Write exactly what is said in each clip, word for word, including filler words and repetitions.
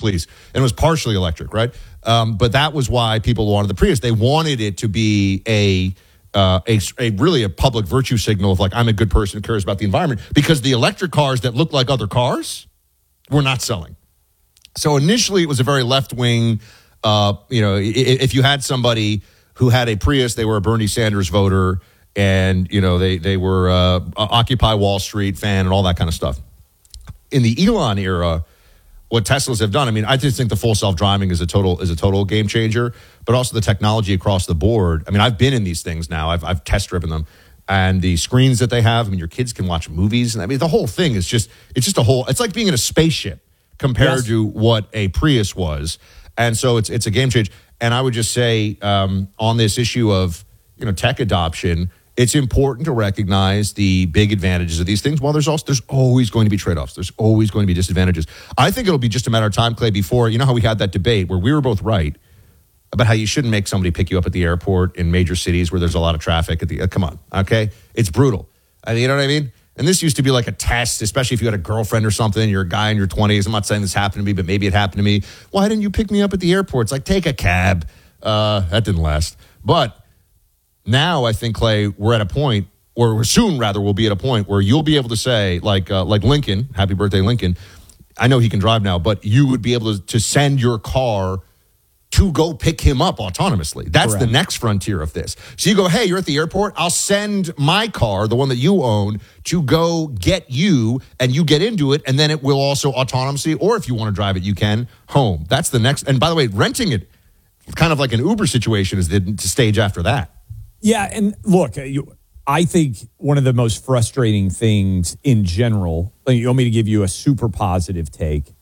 please. And it was partially electric, right? Um, but that was why people wanted the Prius. They wanted it to be a, uh, a, a really a public virtue signal of like, I'm a good person who cares about the environment, because the electric cars that look like other cars were not selling. So initially it was a very left-wing, uh, you know, if you had somebody who had a Prius, they were a Bernie Sanders voter, and, you know, they, they were uh, Occupy Wall Street fan and all that kind of stuff. In the Elon era, what Teslas have done, I mean, I just think the full self-driving is a total is a total game changer, but also the technology across the board. I mean, I've been in these things now. I've, I've test-driven them. And the screens that they have, I mean, your kids can watch movies. And I mean, the whole thing is just, it's just a whole, it's like being in a spaceship compared yes. to what a Prius was. And so it's it's a game change. And I would just say um, on this issue of, you know, tech adoption, it's important to recognize the big advantages of these things. While there's also there's always going to be trade-offs. There's always going to be disadvantages. I think it'll be just a matter of time, Clay, before, you know how we had that debate where we were both right about how you shouldn't make somebody pick you up at the airport in major cities where there's a lot of traffic. At the uh, come on, okay? It's brutal. I mean, you know what I mean? And this used to be like a test, especially if you had a girlfriend or something, you're a guy in your twenties. I'm not saying this happened to me, but maybe it happened to me. Why didn't you pick me up at the airport? It's like, take a cab. Uh, that didn't last. But now I think, Clay, we're at a point, or soon rather we'll be at a point where you'll be able to say, like uh, like Lincoln, happy birthday, Lincoln. I know he can drive now, but you would be able to, to send your car to go pick him up autonomously. That's Correct. The next frontier of this. So you go, hey, you're at the airport. I'll send my car, the one that you own, to go get you, and you get into it, and then it will also autonomously, or if you want to drive it, you can, home. That's the next. And by the way, renting it, kind of like an Uber situation, is the stage after that. Yeah, and look, you, I think one of the most frustrating things in general, you want me to give you a super positive take,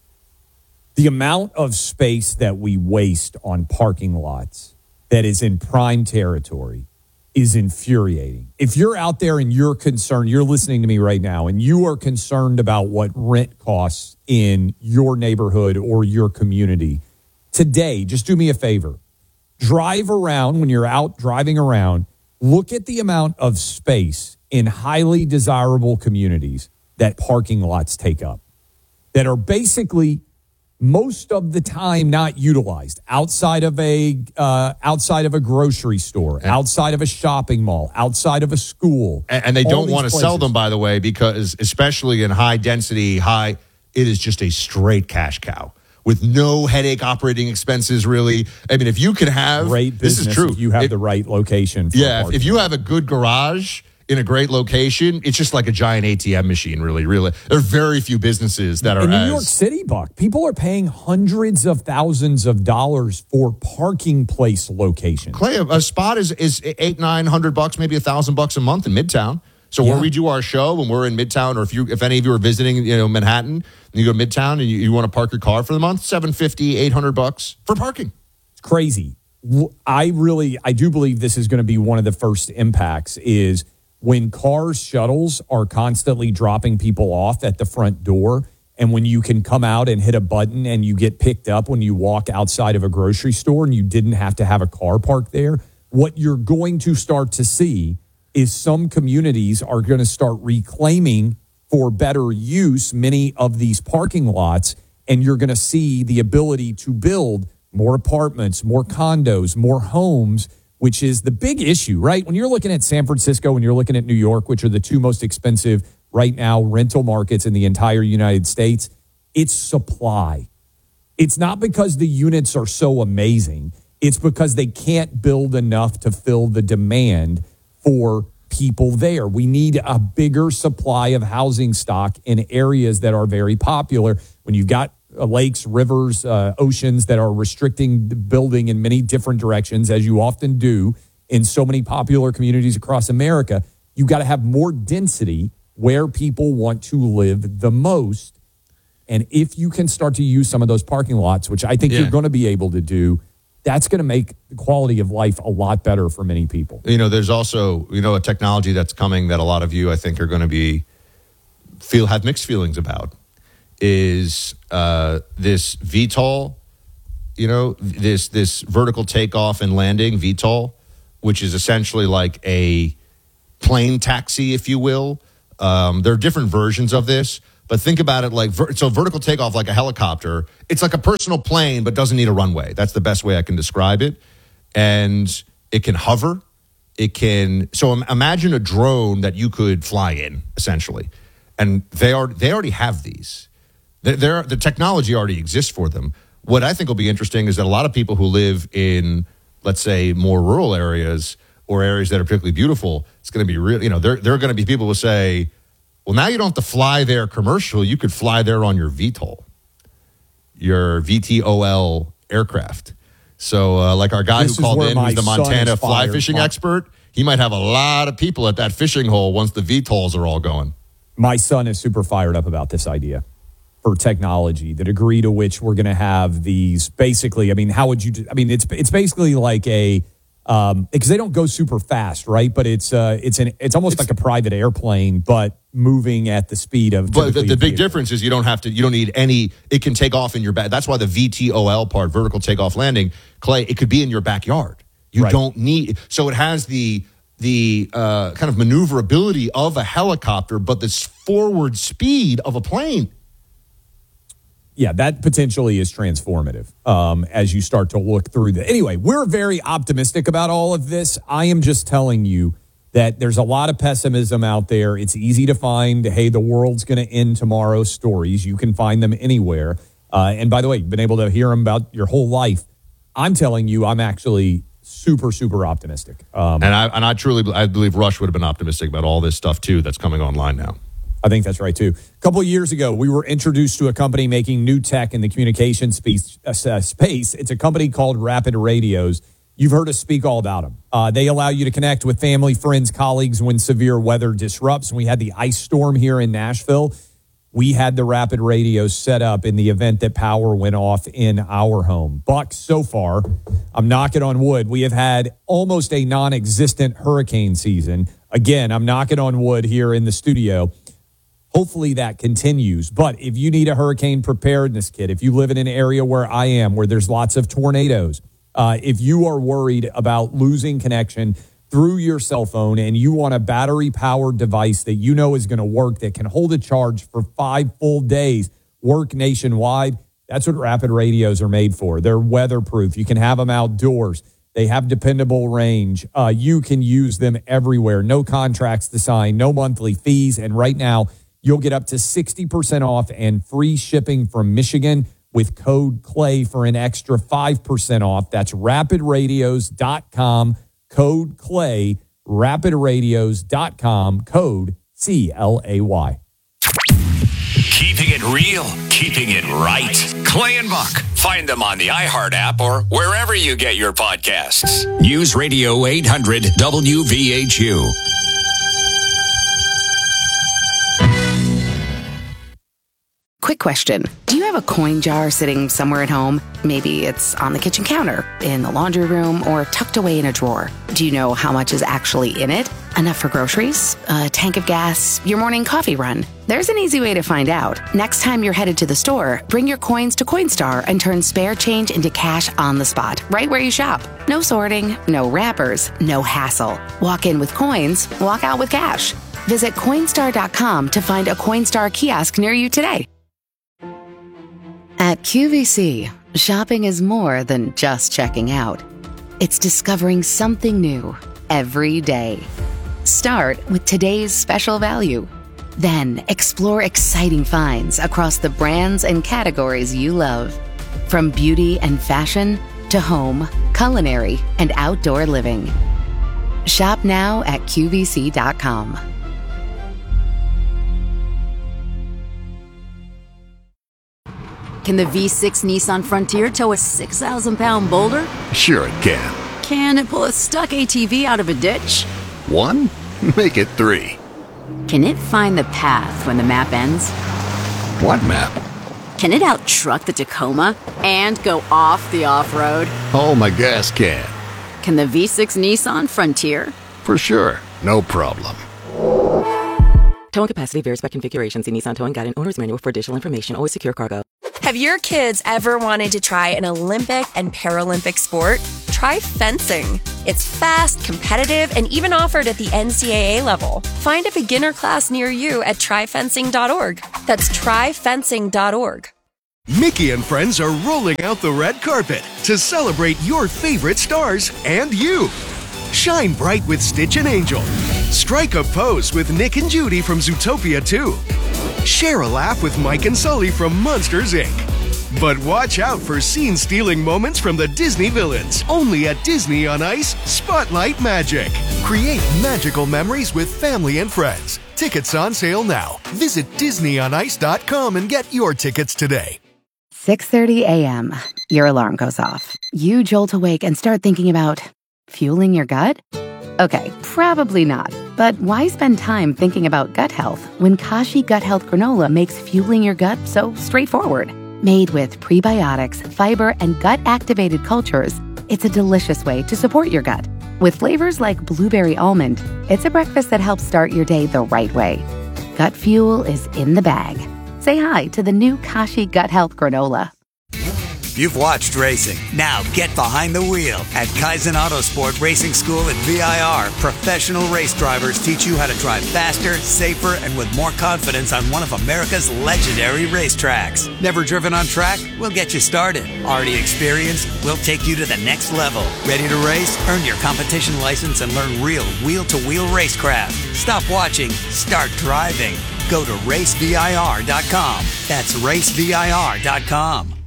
the amount of space that we waste on parking lots that is in prime territory is infuriating. If you're out there and you're concerned, you're listening to me right now, and you are concerned about what rent costs in your neighborhood or your community, today, just do me a favor. Drive around when you're out driving around. Look at the amount of space in highly desirable communities that parking lots take up that are basically most of the time not utilized outside of a uh, outside of a grocery store, outside of a shopping mall, outside of a school. And, and they don't want to sell them, by the way, because especially in high density, high, it is just a straight cash cow with no headache operating expenses, really. I mean, if you can have, great business, this is true. If you have if, the right location. For yeah, if you have a good garage in a great location, it's just like a giant A T M machine, really, really. There are very few businesses that are in New as, York City, Buck, people are paying hundreds of thousands of dollars for parking place locations. Clay, a, a spot is is eight, nine hundred bucks, maybe a thousand bucks a month in Midtown. So yeah. where we do our show, when we're in Midtown, or if you, if any of you are visiting, you know, Manhattan, and you go to Midtown and you, you want to park your car for the month, seven fifty, eight hundred bucks for parking. It's crazy. I really, I do believe this is going to be one of the first impacts is when cars, shuttles are constantly dropping people off at the front door, and when you can come out and hit a button and you get picked up when you walk outside of a grocery store and you didn't have to have a car parked there, what you're going to start to see is some communities are going to start reclaiming for better use many of these parking lots, and you're going to see the ability to build more apartments, more condos, more homes, which is the big issue, right? When you're looking at San Francisco, when you're looking at New York, which are the two most expensive right now rental markets in the entire United States, it's supply. It's not because the units are so amazing. It's because they can't build enough to fill the demand for people there. We need a bigger supply of housing stock in areas that are very popular. When you've got uh, lakes, rivers, uh, oceans that are restricting the building in many different directions, as you often do in so many popular communities across America, you've got to have more density where people want to live the most. And if you can start to use some of those parking lots, which I think yeah. you're going to be able to do, that's going to make the quality of life a lot better for many people. You know, there's also, you know, a technology that's coming that a lot of you, I think, are going to be, feel, have mixed feelings about, is uh, this V TOL, you know, this this vertical takeoff and landing, V TOL, which is essentially like a plane taxi, if you will. Um, there are different versions of this, But think about it like, ver- so vertical takeoff like a helicopter. It's like a personal plane, but doesn't need a runway. That's the best way I can describe it. And it can hover. It can, so imagine a drone that you could fly in, essentially. And they are they already have these. They're, they're, the technology already exists for them. What I think will be interesting is that a lot of people who live in, let's say, more rural areas or areas that are particularly beautiful, it's going to be real, you know, there, there are going to be people who say, well, now you don't have to fly there commercial. You could fly there on your V TOL, your V T O L aircraft. So uh, like our guy This who called in, my who's the Montana fly fired. fishing my, expert, he might have a lot of people at that fishing hole once the V TOLs are all going. My son is super fired up about this idea for technology, the degree to which we're going to have these basically, I mean, how would you, do, I mean, it's it's basically like a, um, because they don't go super fast, right? But it's uh, it's an it's almost it's, like a private airplane, but moving at the speed of. But the, the big difference is you don't have to, you don't need any. It can take off in your back. That's why the V T O L part, vertical takeoff landing, Clay, it could be in your backyard. You right. don't need. So it has the the uh, kind of maneuverability of a helicopter, but the forward speed of a plane. Yeah, that potentially is transformative um, as you start to look through the. Anyway, we're very optimistic about all of this. I am just telling you that there's a lot of pessimism out there. It's easy to find, hey, the world's going to end tomorrow stories. You can find them anywhere. Uh, and by the way, you've been able to hear them about your whole life. I'm telling you, I'm actually super, super optimistic. Um, and I and I truly, I believe Rush would have been optimistic about all this stuff, too, that's coming online now. I think that's right, too. A couple of years ago, we were introduced to a company making new tech in the communication space. Uh, space. It's a company called Rapid Radios. You've heard us speak all about them. Uh, they allow you to connect with family, friends, colleagues when severe weather disrupts. We had the ice storm here in Nashville. We had the Rapid Radios set up in the event that power went off in our home. Buck, so far, I'm knocking on wood, we have had almost a non-existent hurricane season. Again, I'm knocking on wood here in the studio. Hopefully that continues. But if you need a hurricane preparedness kit, if you live in an area where I am, where there's lots of tornadoes, uh, if you are worried about losing connection through your cell phone and you want a battery-powered device that you know is going to work, that can hold a charge for five full days, work nationwide, that's what Rapid Radios are made for. They're weatherproof. You can have them outdoors. They have dependable range. Uh, you can use them everywhere. No contracts to sign, no monthly fees. And right now, you'll get up to sixty percent off and free shipping from Michigan with code CLAY for an extra five percent off. That's rapid radios dot com, code CLAY, rapid radios dot com, code C L A Y. Keeping it real, keeping it right. Clay and Buck. Find them on the iHeart app or wherever you get your podcasts. News Radio eight hundred W V H U. Quick question. Do you have a coin jar sitting somewhere at home? Maybe it's on the kitchen counter, in the laundry room, or tucked away in a drawer. Do you know how much is actually in it? Enough for groceries? A tank of gas? Your morning coffee run? There's an easy way to find out. Next time you're headed to the store, bring your coins to Coinstar and turn spare change into cash on the spot, right where you shop. No sorting, no wrappers, no hassle. Walk in with coins, walk out with cash. Visit Coinstar dot com to find a Coinstar kiosk near you today. At Q V C, shopping is more than just checking out. It's discovering something new every day. Start with today's special value. Then explore exciting finds across the brands and categories you love. From beauty and fashion to home, culinary, and outdoor living. Shop now at Q V C dot com. Can the V six Nissan Frontier tow a six thousand pound boulder? Sure it can. Can it pull a stuck A T V out of a ditch? One? Make it three. Can it find the path when the map ends? What map? Can it out-truck the Tacoma and go off the off-road? Oh, my gas can. Can the V six Nissan Frontier? For sure. No problem. Towing capacity varies by configuration. See Nissan Towing Guide and Owner's Manual for additional information. Always secure cargo. Have your kids ever wanted to try an Olympic and Paralympic sport? try fencing. It's fast, competitive, and even offered at the N C double A level. Find a beginner class near you at try fencing dot org. That's try fencing dot org. Mickey and friends are rolling out the red carpet to celebrate your favorite stars and you. Shine bright with Stitch and Angel. Strike a pose with Nick and Judy from Zootopia two. Share a laugh with Mike and Sully from Monsters, Incorporated. But watch out for scene-stealing moments from the Disney villains. Only at Disney on Ice Spotlight Magic. Create magical memories with family and friends. Tickets on sale now. Visit disney on ice dot com and get your tickets today. six thirty a.m. Your alarm goes off. You jolt awake and start thinking about fueling your gut? Okay, probably not. But why spend time thinking about gut health when Kashi Gut Health Granola makes fueling your gut so straightforward? Made with prebiotics, fiber, and gut-activated cultures, it's a delicious way to support your gut. With flavors like blueberry almond, it's a breakfast that helps start your day the right way. Gut fuel is in the bag. Say hi to the new Kashi Gut Health Granola. You've watched racing. Now get behind the wheel. At Kaizen Autosport Racing School at V I R, professional race drivers teach you how to drive faster, safer, and with more confidence on one of America's legendary racetracks. Never driven on track? We'll get you started. Already experienced? We'll take you to the next level. Ready to race? Earn your competition license and learn real wheel-to-wheel racecraft. Stop watching. Start driving. Go to race V I R dot com. That's race V I R dot com.